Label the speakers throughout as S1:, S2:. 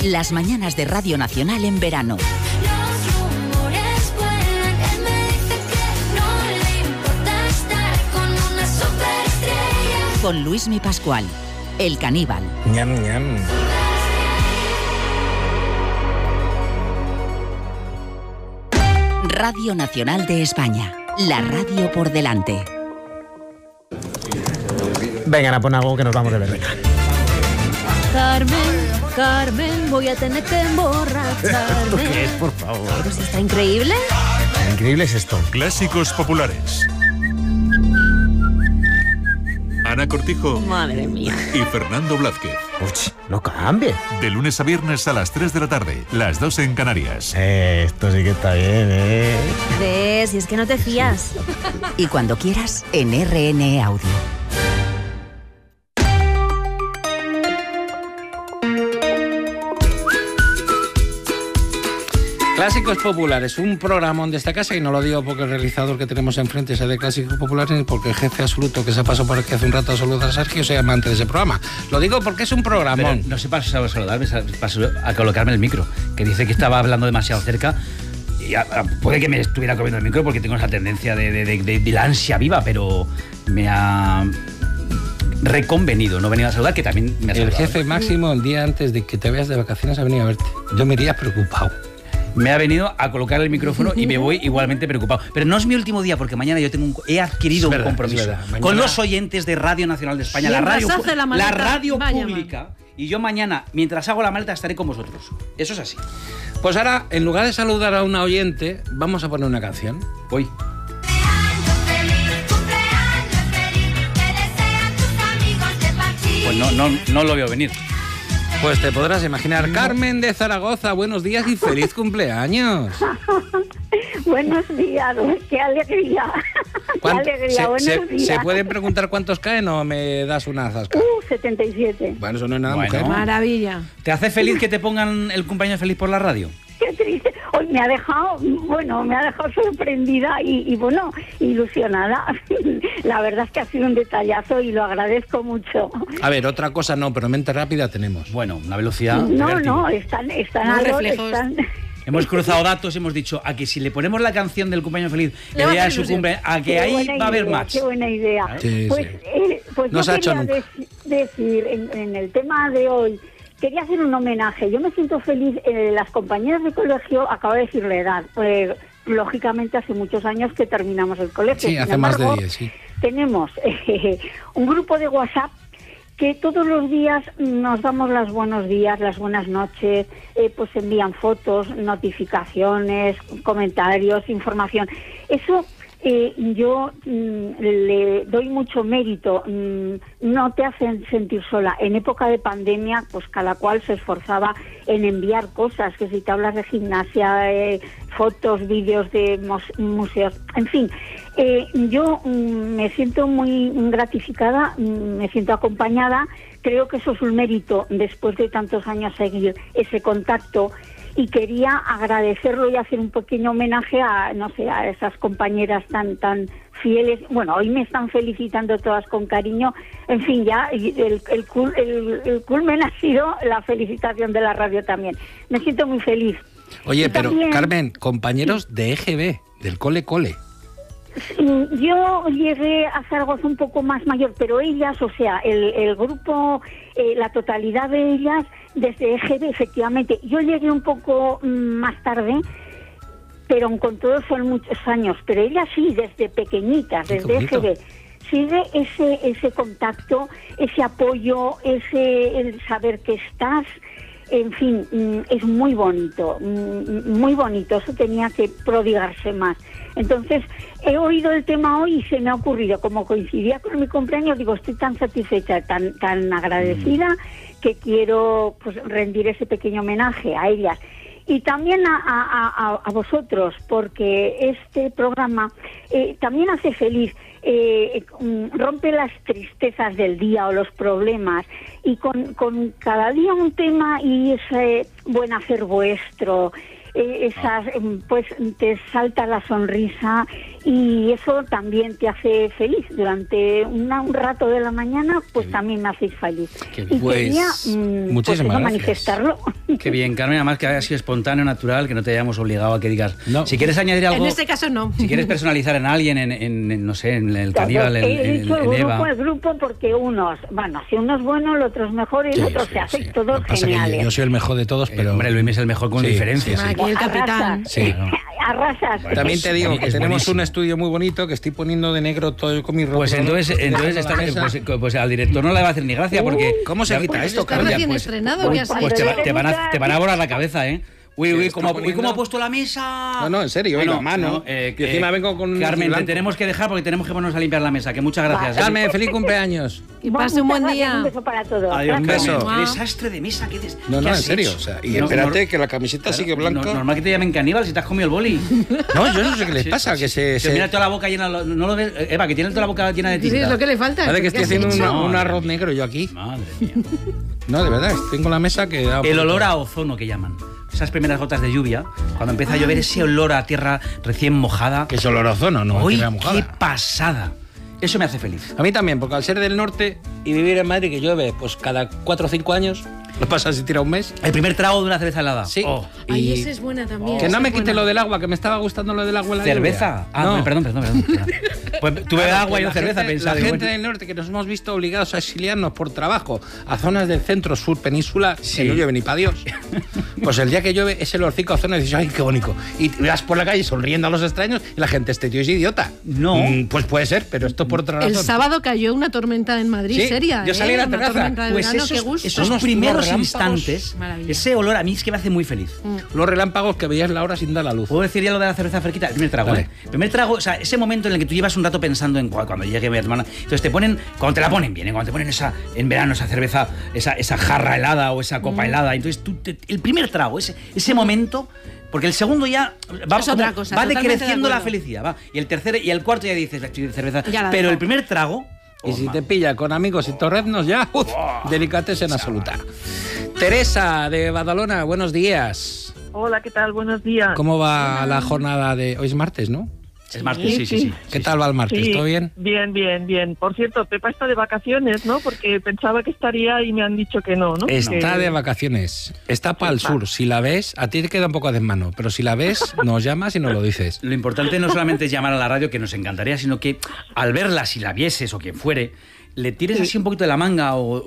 S1: Las mañanas de Radio Nacional en verano.
S2: Los rumores vuelan, él me dice que no le importa estar con una superestrella.
S1: Con Luismi Pascual, el caníbal.
S3: Ñam, ñam.
S1: Radio Nacional de España. La radio por delante.
S3: Venga, Ana, pon algo que nos vamos de ver. Venga.
S4: Carmen, voy a tener que emborracharme.
S3: ¿Qué es, por favor?
S4: Pues está increíble.
S3: Increíble es esto.
S5: Clásicos populares. Ana Cortijo.
S4: Madre mía.
S5: Y Fernando Blázquez.
S3: Uch, no cambie.
S5: De lunes a viernes a las 3 de la tarde, las 2 en Canarias.
S3: Esto sí que está bien,
S4: ¿Ves? Si es que no te fías.
S1: Y cuando quieras, en RN Audio.
S6: Clásicos populares, un programa de esta casa, y no lo digo porque el realizador que tenemos enfrente sea de Clásicos Populares, ni porque el jefe absoluto que se pasó por aquí hace un rato a saludar a Sergio sea amante de ese programa. Lo digo porque es un programón.
S7: Pero no se pasó a saludarme, pasó a colocarme el micro, que dice que estaba hablando demasiado cerca. Y puede que me estuviera comiendo el micro porque tengo esa tendencia de la ansia viva, pero me ha reconvenido no venir a saludar, que también me ha saludado.
S6: El jefe máximo, el día antes de que te vayas de vacaciones, ha venido a verte. Yo me iría preocupado.
S7: Me ha venido a colocar el micrófono y me voy igualmente preocupado. Pero no es mi último día, porque mañana yo he adquirido un compromiso con los oyentes de Radio Nacional de España, la radio pública. Y yo mañana, mientras hago la maleta, estaré con vosotros. Eso es así.
S6: Pues ahora, en lugar de saludar a una oyente, vamos a poner una canción.
S7: Voy. Pues no lo veo venir.
S6: Pues te podrás imaginar. Carmen de Zaragoza, buenos días y feliz cumpleaños.
S8: Buenos días, qué alegría. Qué alegría, buenos días.
S6: ¿Se pueden preguntar cuántos caen o me das una zasca?
S8: 77.
S6: Bueno, eso no es nada,
S7: Bueno.
S6: mujer.
S4: Maravilla.
S7: ¿Te hace feliz que te pongan el cumpleaños feliz por la radio?
S8: Qué triste. Hoy me ha dejado sorprendida y bueno, ilusionada. La verdad es que ha sido un detallazo y lo agradezco mucho.
S6: A ver, otra cosa no, pero mente rápida tenemos.
S7: Bueno, una velocidad.
S8: No, están
S4: Los reflejos.
S7: Hemos cruzado datos, hemos dicho a que si le ponemos la canción del cumpleaños feliz
S4: Le
S7: el
S4: va a
S7: día de
S4: hacer
S7: su
S4: ilusión.
S7: cumple, a que
S8: Qué
S7: ahí
S8: buena
S7: va a haber
S8: idea,
S7: match.
S8: Qué buena idea.
S6: Sí,
S8: Pues
S6: No se
S8: yo
S6: ha hecho
S8: quería decir en el tema de hoy, quería hacer un homenaje. Yo me siento feliz. Las compañeras de colegio, acabo de decir la edad, lógicamente hace muchos años que terminamos el colegio.
S6: Sí,
S8: Sin
S6: hace más de
S8: embargo,
S6: 10, sí.
S8: Tenemos un grupo de WhatsApp que todos los días nos damos los buenos días, las buenas noches, pues envían fotos, notificaciones, comentarios, información. Eso yo le doy mucho mérito. No te hacen sentir sola. En época de pandemia, pues cada cual se esforzaba en enviar cosas, que si te hablas de gimnasia, fotos, vídeos de museos, en fin. Yo me siento muy gratificada, me siento acompañada. Creo que eso es un mérito después de tantos años seguir ese contacto. Y quería agradecerlo y hacer un pequeño homenaje a esas compañeras tan fieles. Bueno, hoy me están felicitando todas con cariño. En fin, ya el culmen ha sido la felicitación de la radio también. Me siento muy feliz.
S6: Oye,
S8: Y
S6: pero
S8: también,
S6: Carmen, compañeros de EGB, del cole.
S8: yo llegué a Zaragoza un poco más mayor, pero ellas, o sea, el grupo, la totalidad de ellas, desde EGB, efectivamente. Yo llegué un poco más tarde, pero con todo son muchos años. Pero ellas sí, desde pequeñitas, desde EGB. Sigue ese contacto, ese apoyo, el saber que estás. En fin, es muy bonito, muy bonito. Eso tenía que prodigarse más. Entonces, he oído el tema hoy y se me ha ocurrido, como coincidía con mi cumpleaños, digo, estoy tan satisfecha, tan agradecida, que quiero pues rendir ese pequeño homenaje a ellas. Y también a vosotros, porque este programa también hace feliz, rompe las tristezas del día o los problemas, y con cada día un tema y ese buen hacer vuestro, pues te salta la sonrisa y eso también te hace feliz. Durante un rato de la mañana, pues también me hacéis feliz. Y quería
S6: muchísimas
S8: manifestarlo.
S7: Qué bien, Carmen, además que haya sido espontáneo, natural, que no te hayamos obligado a que digas. No. Si quieres añadir algo.
S4: En este caso no.
S7: Si quieres personalizar en alguien, en no sé, en el Caníbal, en Eva.
S8: El grupo porque si uno es bueno, el otro es mejor y el otro se hace todos geniales.
S6: Yo soy el mejor de todos, pero.
S7: Hombre, Luis es el mejor con diferencia.
S4: Aquí el capitán.
S6: Sí.
S8: Arrasas.
S6: También te digo que tenemos un estudio muy bonito que estoy poniendo de negro todo con mi ropa.
S7: Pues entonces al director no le va a hacer ni gracia porque.
S6: ¿Cómo se quita esto,
S4: Carmen? Está recién estrenado.
S7: Pues te van a borrar la cabeza, ¿eh? Uy, ¿cómo ha puesto la mesa?
S6: No, en serio, venga, mano.
S7: Que encima vengo con Carmen, te tenemos que dejar porque tenemos que ponernos a limpiar la mesa. Que muchas gracias.
S6: Carmen, feliz cumpleaños.
S4: Y pase un buen día.
S8: Un beso para todos.
S7: Adiós,
S6: un beso.
S7: Qué desastre de mesa.
S6: No, en serio. O sea, y espérate que la camiseta sigue blanca.
S7: Normal que te llamen caníbal si te has comido el boli.
S6: No, yo no sé qué les pasa. Que
S7: mira toda la boca llena. ¿No lo ves? Eva, que tiene toda la boca llena de tinta.
S4: Sí, es lo que le falta.
S6: Parece que estoy haciendo un arroz negro yo aquí.
S7: Madre mía.
S6: No, de verdad, tengo la mesa que da.
S7: El olor a ozono que llaman. Esas primeras gotas de lluvia, cuando empieza a llover, ese olor a tierra recién mojada.
S6: Que es olor a ozono, ¿no?
S7: ¡Uy,
S6: tierra mojada.
S7: qué pasada! Eso me hace feliz.
S6: A mí también, porque al ser del norte y vivir en Madrid, que llueve pues cada 4 o 5 años, lo pasas si tira un mes.
S7: El primer trago de una cerveza helada.
S6: Sí.
S4: Ay, esa es buena también.
S6: Que no me quite lo del agua, que me estaba gustando lo del agua en la
S7: ¿Cerveza?
S6: lluvia.
S7: No. Perdón. Pues tuve agua y no cerveza, pensaba.
S6: La gente del norte que nos hemos visto obligados a exiliarnos por trabajo a zonas del centro, sur, península, que no llueve ni para Dios. Pues el día que llueve, ese olorcico a zona y dices, ¡ay, qué bonito! Y vas por la calle sonriendo a los extraños y la gente, este tío es idiota.
S7: No.
S6: Pues puede ser, pero esto por otra razón.
S4: El sábado cayó una tormenta en Madrid,
S6: Sí,
S4: seria.
S6: yo salí a la
S4: una
S6: terraza.
S4: tormenta de
S7: Pues
S4: verano, qué gusto.
S7: esos primeros instantes, ese olor a mí es que me hace muy feliz.
S6: Los relámpagos que veías la hora sin dar la luz.
S7: ¿Puedo decir ya lo de la cerveza fresquita? El primer trago,
S6: Vale.
S7: ¿eh? El primer trago, o sea, ese momento en el que tú llevas un rato pensando en cuando llegue mi hermana. Entonces te ponen, cuando te la ponen bien, cuando te ponen en verano esa cerveza, esa jarra helada o esa copa helada. Entonces el primer trago, ese momento. Porque el segundo ya va decreciendo la felicidad, va. Y el tercero y el cuarto ya dices cerveza. Pero el primer trago.
S6: Y si te pilla con amigos y torreznos ya, delicatessen absoluta. Teresa de Badalona, buenos días.
S9: Hola, ¿qué tal? Buenos días.
S6: ¿Cómo va la jornada de hoy? Es martes, ¿no?
S7: Es martes, sí.
S6: ¿Qué tal va el martes?
S9: Sí,
S6: ¿Todo bien?
S9: Bien. Por cierto, Pepa está de vacaciones, ¿no? Porque pensaba que estaría y me han dicho que no, ¿no?
S6: Está de vacaciones. Está para el sur. Si la ves, a ti te queda un poco a desmano, pero si la ves, nos llamas y nos lo dices.
S7: Lo importante no solamente es llamar a la radio, que nos encantaría, sino que al verla, si la vieses o quien fuere, le tires así un poquito de la manga o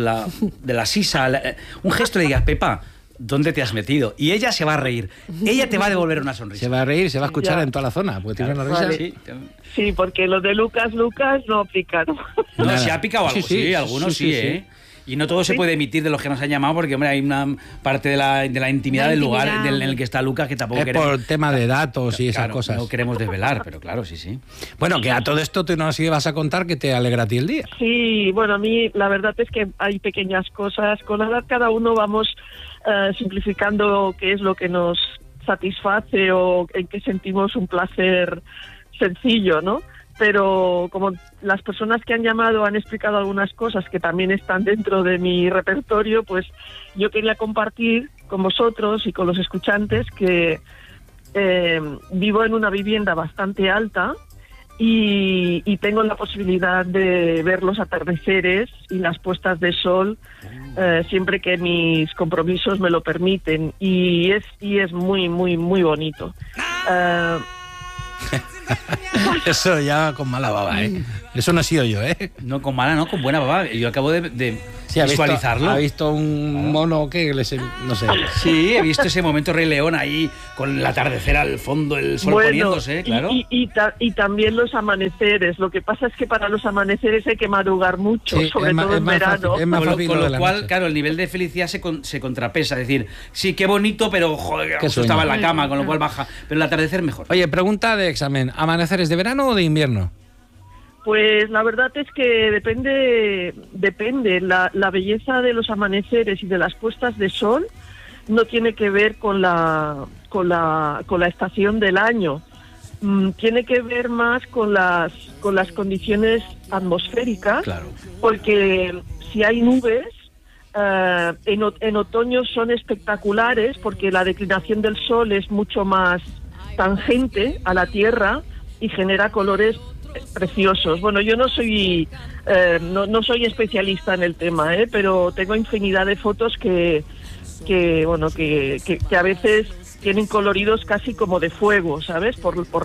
S7: de la sisa, un gesto y le digas, Pepa, ¿dónde te has metido? Y ella se va a reír. Ella te va a devolver una sonrisa.
S6: Se va a reír, se va a escuchar en toda la zona, porque tiene una risa.
S9: Vale. Sí, porque lo de Lucas no aplica, ¿no?
S7: No, se ha picado algo, sí, algunos sí, ¿eh? Y no todo se puede emitir de los que nos han llamado porque, hombre, hay una parte de la intimidad del lugar en el que está Lucas que tampoco queremos.
S6: Por tema de datos y esas cosas.
S7: No queremos desvelar, pero claro, sí.
S6: Bueno, que a todo esto tú nos ibas a contar que te alegra a ti el día.
S9: Sí, bueno, a mí la verdad es que hay pequeñas cosas. Con la edad cada uno vamos simplificando qué es lo que nos satisface o en qué sentimos un placer sencillo, ¿no? Pero como las personas que han llamado han explicado algunas cosas que también están dentro de mi repertorio, pues yo quería compartir con vosotros y con los escuchantes que vivo en una vivienda bastante alta y tengo la posibilidad de ver los atardeceres y las puestas de sol siempre que mis compromisos me lo permiten y es muy, muy, muy bonito.
S6: Eso ya con mala baba, ¿eh? Eso no he sido yo, ¿eh?
S7: No, con mala, no, con buena baba. Yo acabo de visualizarlo.
S6: ¿Ha visto un mono que no sé?
S7: Sí, he visto ese momento Rey León ahí con el atardecer al fondo, el sol poniéndose, claro.
S9: Y también los amaneceres. Lo que pasa es que para los amaneceres hay que madrugar mucho, sobre todo en verano.
S7: Con lo cual, claro, el nivel de felicidad se contrapesa. Es decir, sí, qué bonito, pero joder, estaba en la cama, con lo cual baja. Pero el atardecer mejor.
S6: Oye, pregunta de examen. ¿Amaneceres de verano o de invierno?
S9: Pues la verdad es que depende. La belleza de los amaneceres y de las puestas de sol no tiene que ver con la estación del año. Tiene que ver más con las condiciones atmosféricas,
S7: claro.
S9: Porque si hay nubes, en otoño son espectaculares porque la declinación del sol es mucho más tangente a la Tierra y genera colores preciosos. Bueno, yo no soy especialista en el tema, pero tengo infinidad de fotos que a veces tienen coloridos casi como de fuego, ¿sabes? Por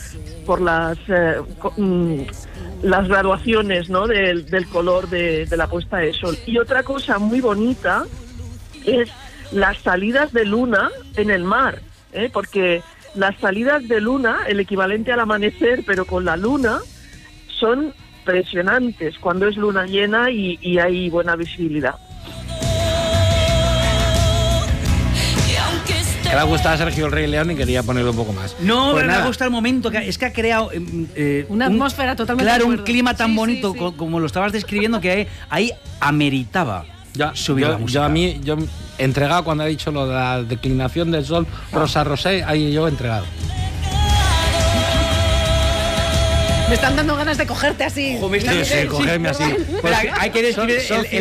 S9: las graduaciones, ¿no? del color de la puesta de sol. Y otra cosa muy bonita es las salidas de luna en el mar, porque las salidas de luna, el equivalente al amanecer, pero con la luna, son impresionantes cuando es luna llena y hay buena visibilidad.
S6: Que le ha gustado a Sergio el Rey León y quería ponerlo un poco más.
S7: No, pues me ha gustado el momento, es que ha creado
S4: una atmósfera totalmente.
S7: Claro, un clima tan bonito como lo estabas describiendo, que ahí ameritaba subir la música.
S6: Yo entregado cuando ha dicho lo de la declinación del sol, Rosa Rosé, ahí yo entregado.
S4: Me están dando ganas de cogerte así.
S6: Sí, cogerme así.
S7: Pues hay que describir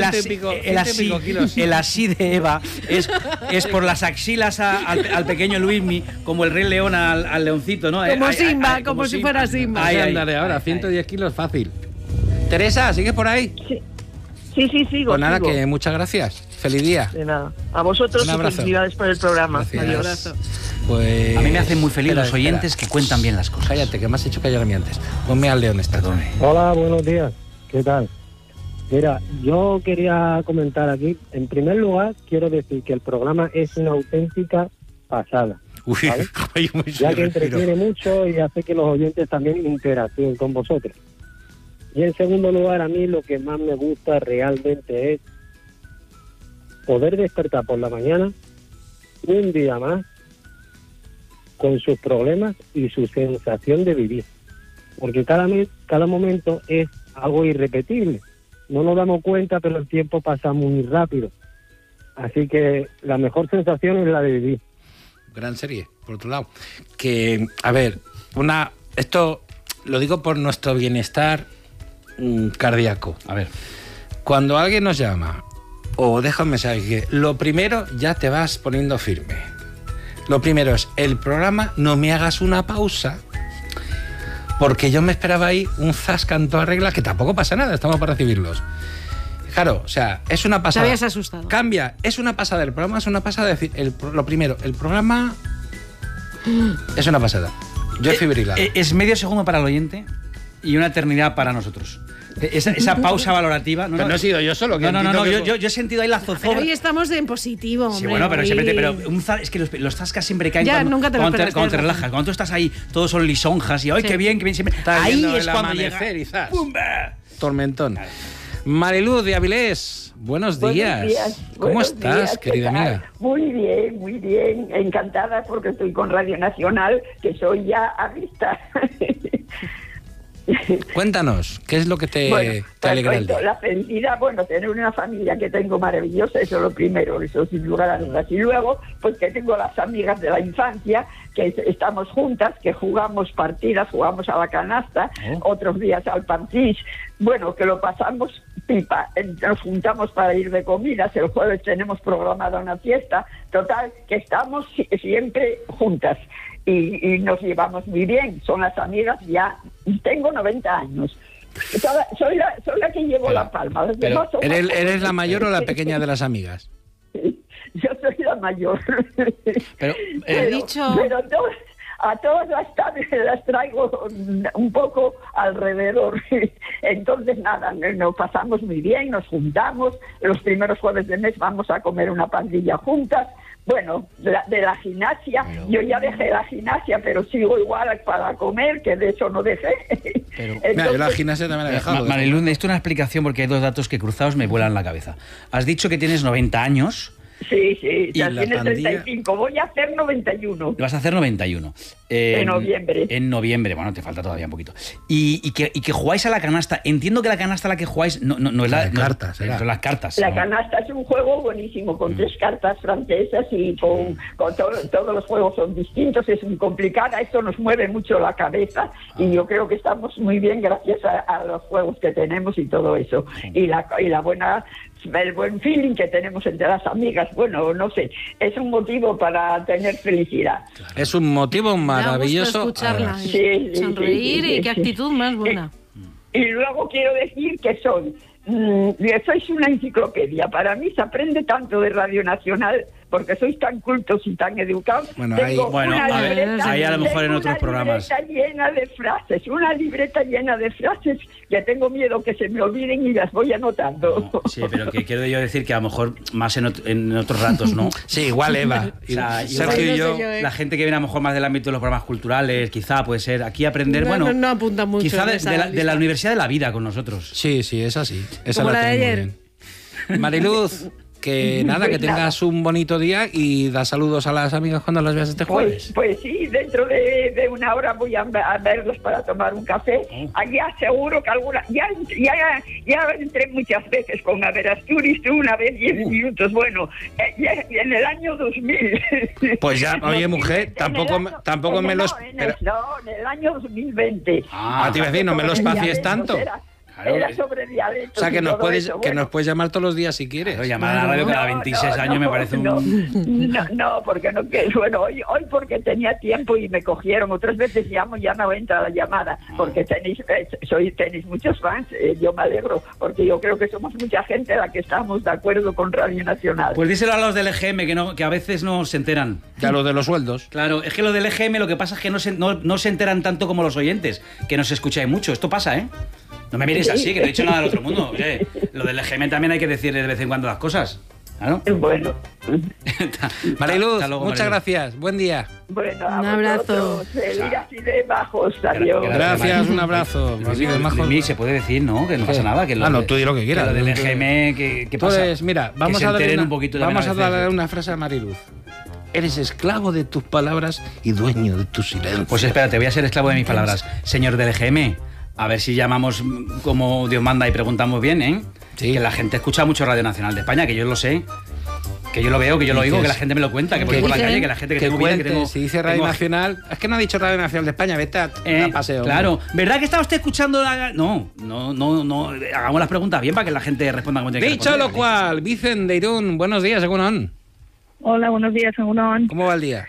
S7: el así de Eva. Es por las axilas al pequeño Luismi, como el Rey León al leoncito, ¿no?
S4: Como Simba, como si fuera Simba.
S6: Ándale, ahora, 110 kilos fácil. Teresa, ¿sigues por ahí?
S9: Sí, sigo.
S6: Pues nada,
S9: sigo.
S6: que muchas gracias. Feliz día.
S9: De nada. A vosotros y felicidades por el programa.
S6: Adiós. Pues...
S7: A mí me hacen muy feliz los oyentes que cuentan bien las cosas.
S6: Cállate, que me has hecho callar a mí antes. Ponme al León esta.
S10: Hola, buenos días. ¿Qué tal? Mira, yo quería comentar aquí. En primer lugar, quiero decir que el programa es una auténtica pasada. ¿Vale? Ya que entretiene mucho y hace que los oyentes también interactúen con vosotros. Y en segundo lugar, a mí lo que más me gusta realmente es poder despertar por la mañana un día más con sus problemas y su sensación de vivir. Porque cada momento es algo irrepetible. No nos damos cuenta, pero el tiempo pasa muy rápido. Así que la mejor sensación es la de vivir.
S6: Gran serie, por otro lado. Que, a ver, esto lo digo por nuestro bienestar cardíaco. A ver, cuando alguien nos llama o deja un mensaje, que lo primero ya te vas poniendo firme. Lo primero es el programa, no me hagas una pausa, porque yo me esperaba ahí un zasca en toda regla, que tampoco pasa nada, estamos para recibirlos. Claro, o sea, es una pasada.
S4: Te habías asustado.
S6: Cambia, es una pasada, el programa es una pasada, decir, lo primero, el programa es una pasada. Yo he fibrilado.
S7: Es medio segundo para el oyente y una eternidad para nosotros. Esa pausa valorativa.
S6: No he sido yo solo.
S7: No. Yo he sentido ahí la zozobra.
S4: Pero hoy estamos en positivo, hombre.
S7: Sí, bueno, pero es que los zascas siempre caen
S4: nunca te
S7: cuando te relajas. Cuando tú estás ahí, todos son lisonjas y ¡ay, qué bien, siempre! Ahí es cuando llega.
S6: ¡Pumba! Tormentón. Mariluz de Avilés, buenos días. ¿Cómo estás, querida amiga?
S11: Muy bien. Encantada porque estoy con Radio Nacional, que soy ya avista.
S6: Cuéntanos, ¿qué es lo que te alegra el día?
S11: La felicidad, tener una familia que tengo maravillosa, eso es lo primero, eso sin lugar a dudas. Y luego, pues que tengo las amigas de la infancia, que estamos juntas, que jugamos partidas, jugamos a la canasta, otros días al parchís, que lo pasamos pipa. Nos juntamos para ir de comidas, el jueves tenemos programada una fiesta, total, que estamos siempre juntas. Y nos llevamos muy bien, son las amigas ya, tengo 90 años, soy la que llevo la palma.
S6: ¿Eres la mayor o la pequeña de las amigas?
S11: Yo soy la mayor.
S6: Pero
S11: a todas las traigo un poco alrededor. Entonces, nada, nos pasamos muy bien, nos juntamos, los primeros jueves de mes vamos a comer una pandilla juntas. De la gimnasia, yo ya dejé la gimnasia, pero sigo igual para comer, que de eso no dejé.
S6: Entonces, yo la gimnasia también la he dejado.
S7: Mariluz, necesito una explicación porque hay dos datos que cruzados me vuelan la cabeza. Has dicho que tienes 90 años.
S11: Sí, ya tienes 35, voy a hacer 91.
S7: Vas a hacer 91.
S11: En noviembre.
S7: En noviembre, te falta todavía un poquito. Y que jugáis a la canasta. Entiendo que la canasta a la que jugáis no es la de
S6: cartas.
S7: Son las cartas.
S11: La canasta es un juego buenísimo, con 3 cartas francesas y con todos los juegos son distintos, es muy complicada, esto nos mueve mucho la cabeza y yo creo que estamos muy bien gracias a los juegos que tenemos y todo eso. Y la buena el buen feeling que tenemos entre las amigas. Bueno, no sé, es un motivo para tener felicidad.
S6: Es un motivo maravilloso.
S4: Escucharla,
S11: sí,
S4: sonreír
S11: sí,
S4: y qué actitud más buena.
S11: Y luego quiero decir que sois una enciclopedia. Para mí se aprende tanto de Radio Nacional porque sois tan cultos y tan educados.
S7: Bueno, ahí a lo mejor en otros programas.
S11: Una libreta llena de frases que tengo miedo que se me olviden y las voy anotando.
S7: No, sí, pero que quiero yo decir que a lo mejor más en otros ratos, ¿no?
S6: Sí, igual Eva.
S7: O sea,
S6: Sergio y yo.
S7: La gente que viene a lo mejor más del ámbito de los programas culturales, quizá puede ser aquí aprender,
S4: No apunta mucho.
S7: Quizá de la Universidad de la Vida con nosotros.
S6: Sí, es así. Esa
S4: Como
S6: la
S4: la de
S6: tenemos
S4: ayer.
S6: bien. Mariluz, que nada, que tengas un bonito día y da saludos a las amigas cuando las veas este jueves.
S11: Pues sí, dentro de una hora voy a verlos para tomar un café. Allá seguro que alguna... Ya entré muchas veces con Averasturi, una vez 10 minutos. Bueno, en el año 2000.
S6: Pues ya, oye, mujer, tampoco me los...
S11: en el año 2020.
S6: A ti, vecino, no me lo espacies tanto.
S11: Era sobre dialectos.
S6: O sea, que nos puedes llamar todos los días si quieres.
S7: Claro, llamar a la radio cada 26 años me parece un...
S11: No, porque no quiero. Bueno, hoy porque tenía tiempo y me cogieron. Otras veces llamo y ya no entra la llamada. Porque tenéis muchos fans. Yo me alegro, porque yo creo que somos mucha gente la que estamos de acuerdo con Radio Nacional.
S7: Pues díselo a los del EGM, que a veces no se enteran.
S6: Ya los de los sueldos.
S7: Claro, es que los del EGM lo que pasa es que no se enteran tanto como los oyentes, que nos escucháis mucho. Esto pasa, ¿eh? No me mires así, que no he dicho nada del otro mundo. Oye, lo del EGM también hay que decir de vez en cuando las cosas. ¿Claro?
S11: Bueno.
S6: Mariluz, muchas gracias. Buen día.
S11: Bueno,
S4: un abrazo.
S11: Ir así de bajos, adiós.
S6: Gracias, un abrazo. Así de majos.
S7: Se puede decir, ¿no? Que no pasa nada.
S6: No, tú di lo que quieras.
S7: Lo del EGM, ¿qué pasa?
S6: Pues mira, vamos a darle una frase a Mariluz. Eres esclavo de tus palabras y dueño de tu silencio.
S7: Pues espérate, voy a ser esclavo de mis palabras. Señor del EGM, a ver si llamamos como Dios manda y preguntamos bien, ¿eh? Sí. Que la gente escucha mucho Radio Nacional de España, que yo lo sé. Que yo lo veo, que yo lo oigo, que la gente me lo cuenta, que voy por la calle, que la gente que tengo vida, que tengo...
S6: Si dice Radio Nacional... Es que no ha dicho Radio Nacional de España, vete a paseo.
S7: Claro. ¿Verdad que estaba usted escuchando la...? No. Hagamos las preguntas bien para que la gente responda como tiene que responder.
S6: Dicho lo cual, Vicen de Irún, buenos días, Egunon.
S12: Hola, buenos días, Egunon.
S6: ¿Cómo va el día?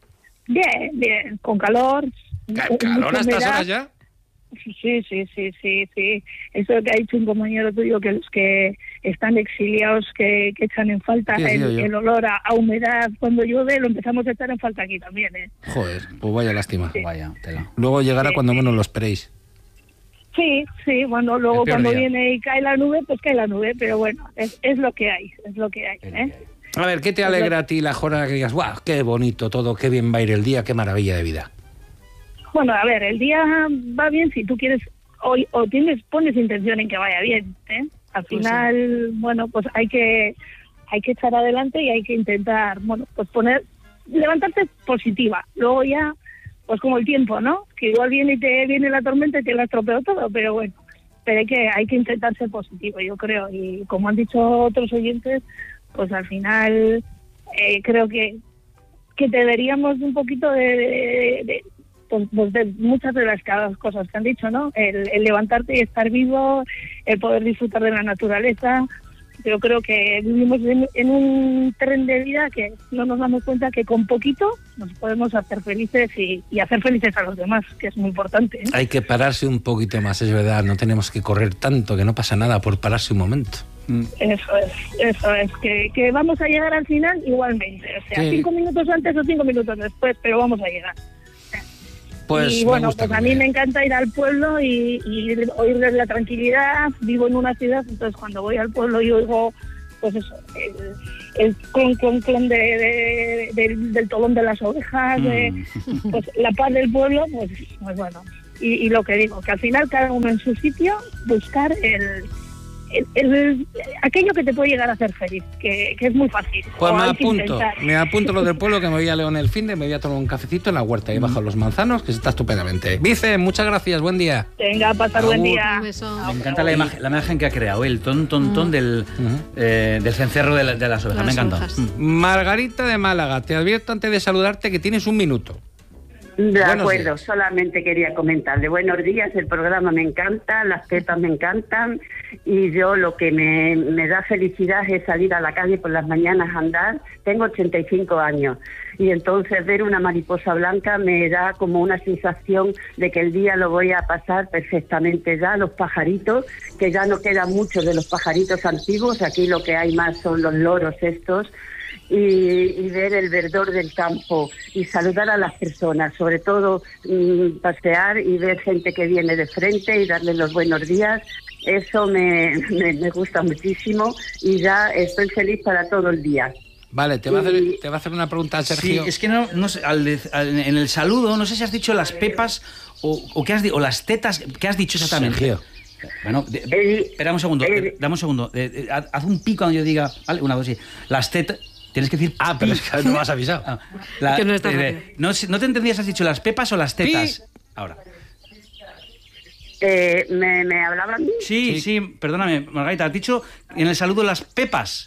S12: Bien, con calor.
S6: ¿Calor a estas horas ya?
S12: Sí. Eso que ha dicho un compañero tuyo, que los que están exiliados, que echan en falta el olor a humedad cuando llueve, lo empezamos a echar en falta aquí también, ¿eh?
S6: Joder, pues vaya lástima.
S12: Sí.
S7: Vaya, tela.
S6: Luego llegará cuando menos lo esperéis.
S12: Sí, cuando viene y cae la nube, pues cae la nube, pero bueno, es lo que hay, ¿eh?
S6: A ver, ¿qué te alegra a ti la jornada que digas, guau, qué bonito todo, qué bien va a ir el día, qué maravilla de vida?
S12: Bueno, a ver, el día va bien si tú quieres pones intención en que vaya bien, ¿eh? Al final, bueno, pues hay que echar adelante y hay que intentar, bueno, pues levantarte positiva. Luego ya, pues como el tiempo, ¿no? Que igual viene la tormenta y te la estropeo todo, pero bueno, pero hay que intentar ser positivo, yo creo. Y como han dicho otros oyentes, pues al final creo que deberíamos un poquito de muchas de las cosas que han dicho, ¿no? El levantarte y estar vivo, el poder disfrutar de la naturaleza. Yo creo que vivimos en un tren de vida que no nos damos cuenta que con poquito nos podemos hacer felices y hacer felices a los demás, que es muy importante, ¿eh?
S6: Hay que pararse un poquito más, es verdad. No tenemos que correr tanto, que no pasa nada por pararse un momento.
S12: Eso es, que vamos a llegar al final igualmente. O sea, 5 minutos antes o 5 minutos después, pero vamos a llegar.
S6: Pues
S12: y bueno, pues a mí me encanta ir al pueblo y oír la tranquilidad. Vivo en una ciudad, entonces cuando voy al pueblo y oigo, pues eso, el clon del tolón de las ovejas, pues la paz del pueblo, pues bueno. Y lo que digo, que al final cada uno en su sitio buscar aquello que te puede llegar a hacer feliz, que es muy fácil.
S6: Pues me apunto lo del pueblo, que me voy a León el finde, me voy a tomar un cafecito en la huerta y bajo los manzanos, que está estupendamente. Vice, muchas gracias, buen día.
S12: Venga, pasar buen día.
S7: Me encanta la imagen que ha creado, el ton del cencerro de las ovejas, me encanta.
S6: Margarita de Málaga, te advierto antes de saludarte que tienes un minuto.
S13: De acuerdo, solamente quería comentarle. Buenos días, el programa me encanta, las pepas me encantan y yo lo que me da felicidad es salir a la calle por las mañanas a andar. Tengo 85 años y entonces ver una mariposa blanca me da como una sensación de que el día lo voy a pasar perfectamente. Ya los pajaritos, que ya no quedan muchos de los pajaritos antiguos, aquí lo que hay más son los loros estos. Y ver el verdor del campo y saludar a las personas, sobre todo pasear y ver gente que viene de frente y darle los buenos días, eso me gusta muchísimo y ya estoy feliz para todo el día.
S6: Vale, te va a hacer una pregunta, Sergio.
S7: Sí, es que no sé, en el saludo, no sé si has dicho las pepas o qué has dicho, o las tetas, ¿qué has dicho exactamente?
S6: Sergio.
S7: Bueno, espera un segundo, dame un segundo, haz un pico cuando yo diga, vale, una, dos, sí. Las tetas... Tienes que decir...
S6: pero es que no me has avisado.
S7: Que no te entendías, ¿has dicho las pepas o las tetas? Ahora.
S13: ¿Me hablaban?
S7: Sí, perdóname, Margarita, has dicho en el saludo las pepas.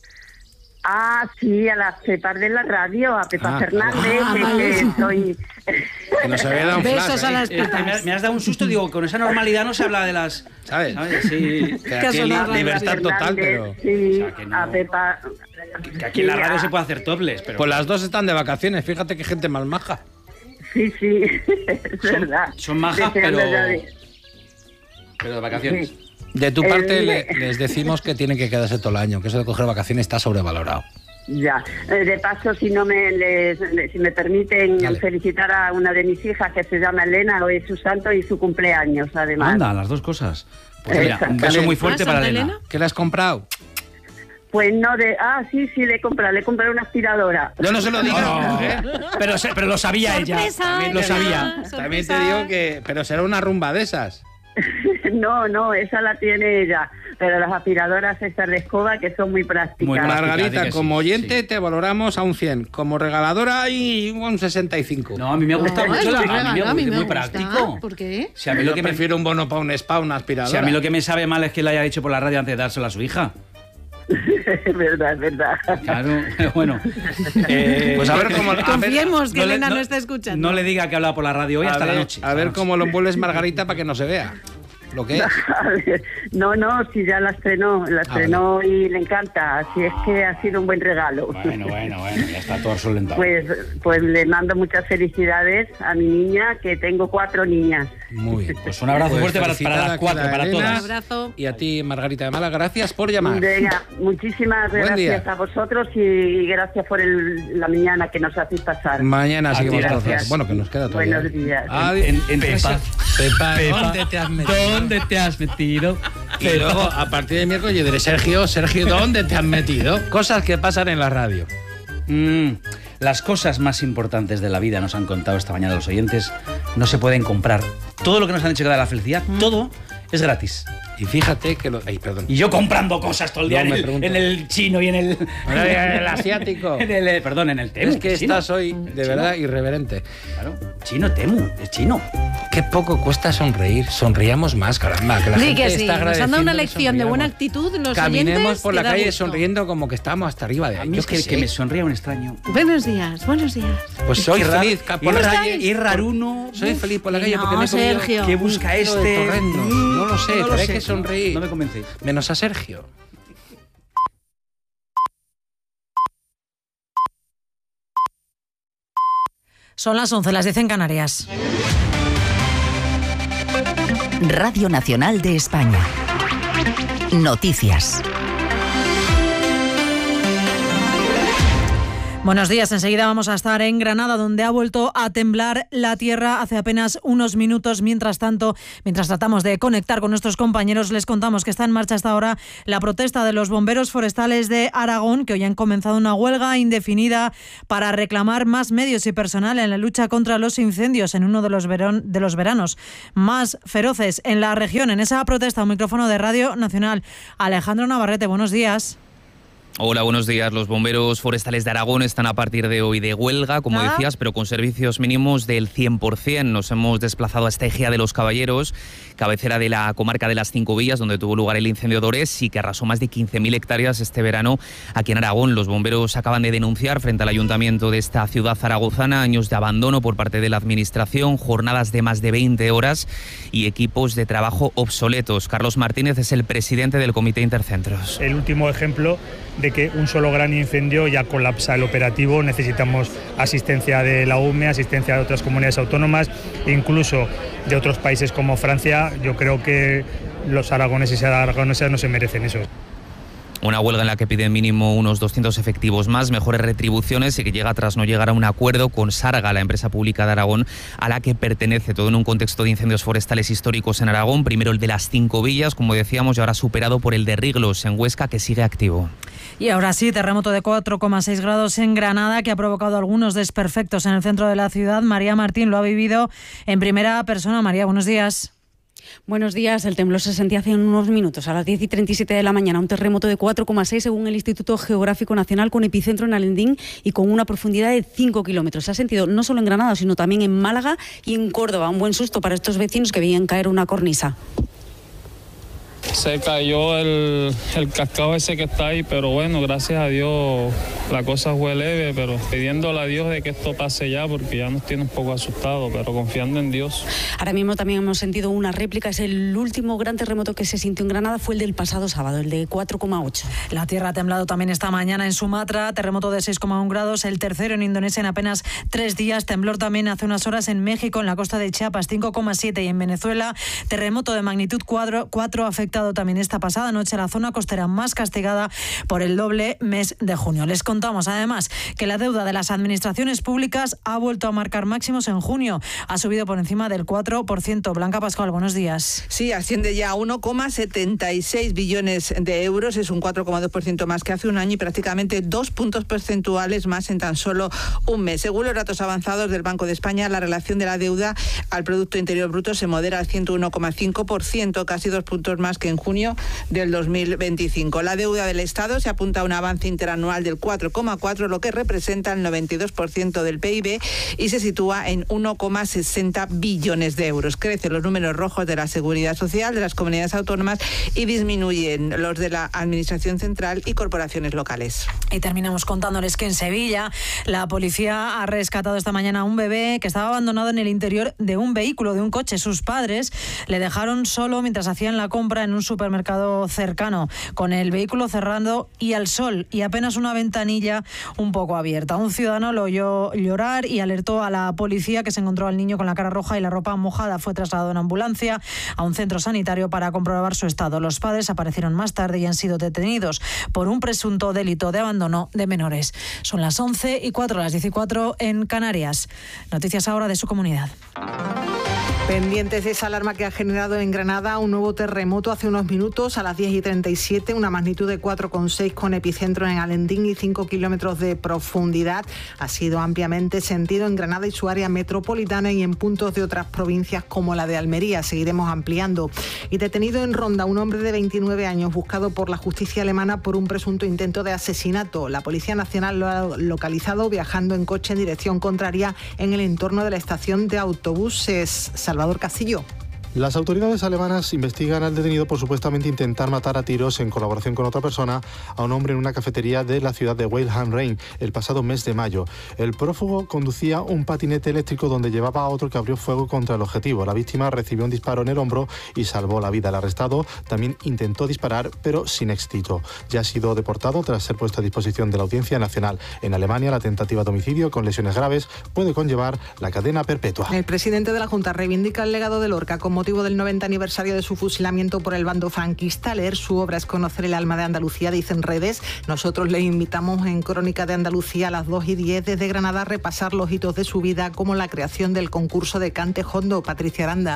S13: Ah, sí, a las pepas de la radio, a Pepa Fernández, que soy...
S6: Que nos había dado un flash.
S4: Besos a las pepas.
S7: Me has dado un susto, digo, con esa normalidad no se habla de las...
S6: ¿Sabes?
S7: Sí.
S6: Que aquí libertad total, pero...
S13: Sí,
S7: o sea, que no,
S13: a Pepa...
S7: Que aquí en la radio se puede hacer toples, pero...
S6: Pues las dos están de vacaciones, fíjate qué gente más maja.
S13: Sí, es verdad.
S7: Son majas, pero de vacaciones.
S13: Sí.
S6: De tu parte les decimos que tienen que quedarse todo el año, que eso de coger vacaciones está sobrevalorado.
S13: Ya, de paso, si me permiten felicitar a una de mis hijas que se llama Elena, hoy es su santo y su cumpleaños, además.
S7: Anda, las dos cosas. Pues mira, un beso muy fuerte para Elena.
S6: ¿Qué le has comprado?
S13: Pues no, sí, le he comprado una aspiradora.
S6: Yo no se lo digo.
S7: Pero lo sabía ella. También lo sabía.
S6: También te digo que... Pero será una rumba de esas.
S13: No, esa la tiene ella. Pero las aspiradoras estas de escoba que son muy prácticas.
S6: Muy Margarita, como oyente te valoramos a un 100. Como regaladora y un 65.
S7: No, a mí me gusta mucho.
S4: A mí me
S7: muy
S4: gusta.
S7: práctico.
S4: ¿Por qué?
S7: Si a mí lo que
S6: prefiero un bono para un spa, una aspiradora.
S7: Si a mí lo que me sabe mal es que le haya dicho por la radio antes de dárselo a su hija.
S13: Es verdad.
S7: Claro, bueno.
S6: Pues a ver cómo...
S4: Confiemos que Elena no está escuchando.
S7: No le diga que ha hablado por la radio hoy hasta la noche.
S6: A ver cómo lo envuelves, Margarita, para que no se vea lo que es.
S13: No, si ya la estrenó y le encanta, así es que ha sido un buen regalo.
S7: Bueno, ya está todo solventado.
S13: Pues le mando muchas felicidades a mi niña, que tengo 4 niñas.
S6: Muy bien.
S7: Pues un abrazo fuerte para las 4, para todas.
S4: Un abrazo.
S6: Y a ti, Margarita de Málaga, gracias por llamar.
S13: Venga, muchísimas gracias a vosotros y gracias por la mañana que nos hacéis pasar.
S6: Mañana seguimos todos. Bueno, que nos queda todavía.
S13: Buenos días.
S6: Pepa, ¿dónde te has metido?
S7: ¿Dónde te has metido?
S6: Y luego, a partir de miércoles, yo diré, Sergio, ¿dónde te has metido? Cosas que pasan en la radio.
S7: Las cosas más importantes de la vida, nos han contado esta mañana los oyentes, no se pueden comprar. Todo lo que nos han dicho que da la felicidad, todo es gratis.
S6: Y fíjate que perdón.
S7: Y yo comprando cosas todo el día en el chino y en el...
S6: en el asiático.
S7: en el Temu.
S6: Es que estás hoy, de verdad, irreverente.
S7: Claro, chino, Temu, es chino.
S6: Qué poco cuesta sonreír. Sonríamos más, caramba. Que la gente
S4: que sí.
S6: Está
S4: Nos han dado una
S6: agradeciendo que
S4: lección de buena actitud los
S6: Caminemos
S4: oyentes,
S6: por la
S4: que da
S6: calle
S4: gusto.
S6: sonriendo como que estamos hasta arriba de ahí.
S7: A mí es que me sonría un extraño.
S4: Buenos días.
S6: Pues soy feliz por la calle.
S7: Y raruno.
S6: Soy feliz por la calle porque
S4: No,
S6: me he comido
S4: Sergio.
S7: ¿Qué busca
S6: un kilo de
S7: este?
S6: torrendo. No lo sé,
S7: No lo
S6: pero hay
S7: sé.
S6: que sonreír.
S7: No me convencéis.
S6: Menos a Sergio.
S14: Son las 11, las 10 en Canarias.
S1: Radio Nacional de España. Noticias.
S14: Buenos días, enseguida vamos a estar en Granada, donde ha vuelto a temblar la tierra hace apenas unos minutos. Mientras tanto, mientras tratamos de conectar con nuestros compañeros, les contamos que está en marcha hasta ahora la protesta de los bomberos forestales de Aragón, que hoy han comenzado una huelga indefinida para reclamar más medios y personal en la lucha contra los incendios en uno de los veranos más feroces en la región. En esa protesta, un micrófono de Radio Nacional. Alejandro Navarrete, buenos días.
S15: Hola, buenos días. Los bomberos forestales de Aragón están a partir de hoy de huelga, como decías, pero con servicios mínimos del 100%. Nos hemos desplazado hasta Ejea de los Caballeros, cabecera de la comarca de las Cinco Villas, donde tuvo lugar el incendio de Ores y que arrasó más de 15.000 hectáreas este verano aquí en Aragón. Los bomberos acaban de denunciar frente al ayuntamiento de esta ciudad zaragozana años de abandono por parte de la administración, jornadas de más de 20 horas y equipos de trabajo obsoletos. Carlos Martínez es el presidente del Comité Intercentros.
S16: El último ejemplo de que un solo gran incendio ya colapsa el operativo. Necesitamos asistencia de la UME, asistencia de otras comunidades autónomas, incluso de otros países como Francia. Yo creo que los aragoneses y aragonesas no se merecen eso.
S15: Una huelga en la que piden mínimo unos 200 efectivos más, mejores retribuciones y que llega tras no llegar a un acuerdo con Sarga, la empresa pública de Aragón a la que pertenece. Todo en un contexto de incendios forestales históricos en Aragón. Primero el de las Cinco Villas, como decíamos, y ahora superado por el de Riglos en Huesca, que sigue activo.
S14: Y ahora sí, terremoto de 4,6 grados en Granada, que ha provocado algunos desperfectos en el centro de la ciudad. María Martín lo ha vivido en primera persona. María, buenos días.
S17: Buenos días. El temblor se sentía hace unos minutos, a las 10:37 de la mañana. Un terremoto de 4,6 según el Instituto Geográfico Nacional, con epicentro en Alendín y con una profundidad de 5 kilómetros. Se ha sentido no solo en Granada, sino también en Málaga y en Córdoba. Un buen susto para estos vecinos que veían caer una cornisa.
S18: Se cayó el cascado ese que está ahí, pero bueno, gracias a Dios la cosa fue leve, pero pidiéndole a Dios de que esto pase ya, porque ya nos tiene un poco asustados, pero confiando en Dios.
S17: Ahora mismo también hemos sentido una réplica. Es el último gran terremoto que se sintió en Granada, fue el del pasado sábado, el de 4,8.
S14: La tierra ha temblado también esta mañana en Sumatra, terremoto de 6,1 grados, el tercero en Indonesia en apenas 3 días, temblor también hace unas horas en México, en la costa de Chiapas, 5,7, y en Venezuela, terremoto de magnitud 4 afectado también esta pasada noche la zona costera más castigada por el doble mes de junio. Les contamos además que la deuda de las administraciones públicas ha vuelto a marcar máximos en junio. Ha subido por encima del 4%. Blanca Pascual, buenos días.
S19: Sí, asciende ya a 1,76 billones de euros. Es un 4,2% más que hace un año y prácticamente 2 puntos porcentuales más en tan solo un mes. Según los datos avanzados del Banco de España, la relación de la deuda al Producto Interior Bruto se modera al 101,5%, casi 2 puntos más que en junio del 2025. La deuda del Estado se apunta a un avance interanual del 4,4, lo que representa el 92% del PIB y se sitúa en 1,60 billones de euros. Crecen los números rojos de la Seguridad Social de las comunidades autónomas y disminuyen los de la Administración Central y corporaciones locales.
S14: Y terminamos contándoles que en Sevilla la policía ha rescatado esta mañana a un bebé que estaba abandonado en el interior de un vehículo, de un coche. Sus padres le dejaron solo mientras hacían la compra en un supermercado cercano, con el vehículo cerrado y al sol y apenas una ventanilla un poco abierta. Un ciudadano lo oyó llorar y alertó a la policía, que se encontró al niño con la cara roja y la ropa mojada. Fue trasladado en ambulancia a un centro sanitario para comprobar su estado. Los padres aparecieron más tarde y han sido detenidos por un presunto delito de abandono de menores. Son las 11:04, las 14 en Canarias. Noticias ahora de su comunidad.
S20: Pendientes de esa alarma que ha generado en Granada un nuevo terremoto hace unos minutos a las 10:37, una magnitud de 4,6 con epicentro en Alendín y 5 kilómetros de profundidad. Ha sido ampliamente sentido en Granada y su área metropolitana y en puntos de otras provincias como la de Almería. Seguiremos ampliando. Y detenido en Ronda un hombre de 29 años buscado por la justicia alemana por un presunto intento de asesinato. La Policía Nacional lo ha localizado viajando en coche en dirección contraria en el entorno de la estación de autobuses. Salvador Castillo.
S21: Las autoridades alemanas investigan al detenido por supuestamente intentar matar a tiros en colaboración con otra persona a un hombre en una cafetería de la ciudad de Weilheim am Rhein el pasado mes de mayo. El prófugo conducía un patinete eléctrico donde llevaba a otro que abrió fuego contra el objetivo. La víctima recibió un disparo en el hombro y salvó la vida. El arrestado también intentó disparar, pero sin éxito. Ya ha sido deportado tras ser puesto a disposición de la Audiencia Nacional. En Alemania, la tentativa de homicidio con lesiones graves puede conllevar la cadena perpetua.
S20: El presidente de la Junta reivindica el legado de Lorca como motivo del 90 aniversario de su fusilamiento por el bando franquista. Leer su obra es conocer el alma de Andalucía, dicen redes. Nosotros les invitamos en Crónica de Andalucía a las 2:10 desde Granada a repasar los hitos de su vida, como la creación del concurso de cante hondo. Patricia Aranda.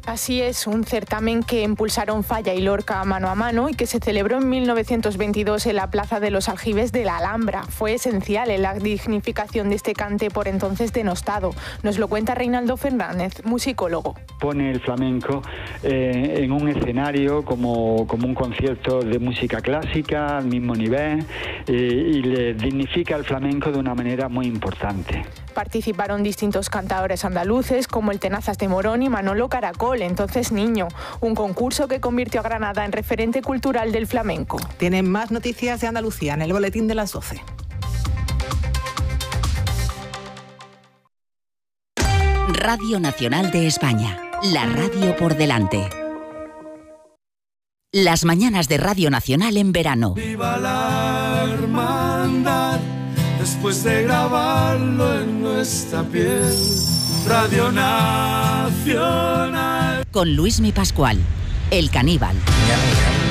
S2: Así es, un certamen que impulsaron Falla y Lorca mano a mano y que se celebró en 1922 en la Plaza de los Aljibes de la Alhambra. Fue esencial en la dignificación de este cante por entonces denostado. Nos lo cuenta Reinaldo Fernández, musicólogo.
S22: Pone el flamenco en un escenario como un concierto de música clásica al mismo nivel y le dignifica el flamenco de una manera muy importante.
S2: Participaron distintos cantadores andaluces como el Tenazas de Morón y Manolo Caracol, entonces niño, un concurso que convirtió a Granada en referente cultural del flamenco.
S20: Tienen más noticias de Andalucía en el boletín de las 12.
S1: Radio Nacional de España, la radio por delante. Las mañanas de Radio Nacional en verano.
S23: Viva la hermandad, después de grabarlo en nuestra piel. Radio Nacional.
S1: Con Luismi Pascual, el caníbal.